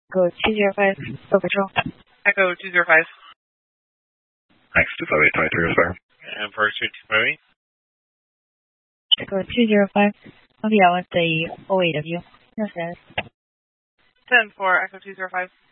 Echo 205, Go Patrol. Echo 205. Thanks, 258, 23 is fair. And for 258. Echo 205, I'll be out with the OAW. No status. 10 for Echo 205.